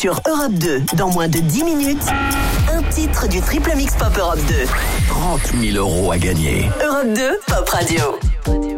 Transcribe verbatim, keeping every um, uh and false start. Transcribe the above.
Sur Europe deux, dans moins de dix minutes, un titre du Triple Mix Pop Europe deux. trente mille euros à gagner. Europe deux, Pop Radio.